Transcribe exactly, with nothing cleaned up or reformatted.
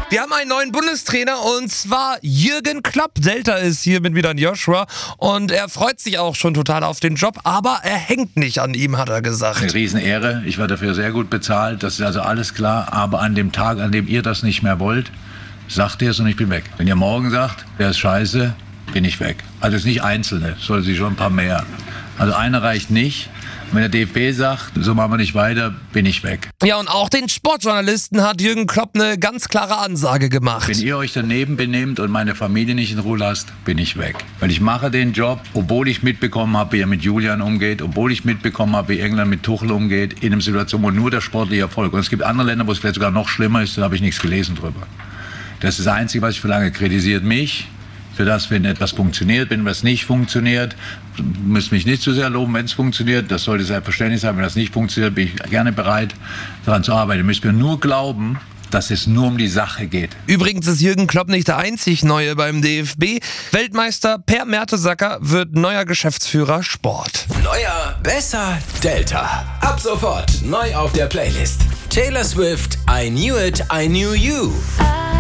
Wir haben einen neuen Bundestrainer und zwar Jürgen Klopp. Delta ist hier mit wieder an Joshua und er freut sich auch schon total auf den Job, aber er hängt nicht an ihm, hat er gesagt. Eine Riesenehre, ich war dafür sehr gut bezahlt, das ist also alles klar, aber an dem Tag, an dem ihr das nicht mehr wollt, sagt ihr es und ich bin weg. Wenn ihr morgen sagt, der ist scheiße, bin ich weg. Also es ist nicht Einzelne, soll sie schon ein paar mehr. Also eine reicht nicht. Wenn der D F B sagt, so machen wir nicht weiter, bin ich weg. Ja, und auch den Sportjournalisten hat Jürgen Klopp eine ganz klare Ansage gemacht. Wenn ihr euch daneben benehmt und meine Familie nicht in Ruhe lasst, bin ich weg. Weil ich mache den Job, obwohl ich mitbekommen habe, wie er mit Julian umgeht, obwohl ich mitbekommen habe, wie England mit Tuchel umgeht, in einer Situation, wo nur der sportliche Erfolg. Und es gibt andere Länder, wo es vielleicht sogar noch schlimmer ist, da habe ich nichts gelesen drüber. Das ist das Einzige, was ich verlange. Kritisiert mich für das, wenn etwas funktioniert, wenn etwas nicht funktioniert. Müsst mich nicht zu sehr loben, wenn es funktioniert. Das sollte selbstverständlich sein. Wenn das nicht funktioniert, bin ich gerne bereit, daran zu arbeiten. Ihr müsst mir nur glauben, dass es nur um die Sache geht. Übrigens ist Jürgen Klopp nicht der einzig Neue beim D F B. Weltmeister Per Mertesacker wird neuer Geschäftsführer Sport. Neuer, besser, Delta. Ab sofort neu auf der Playlist. Taylor Swift, I Knew It, I Knew You.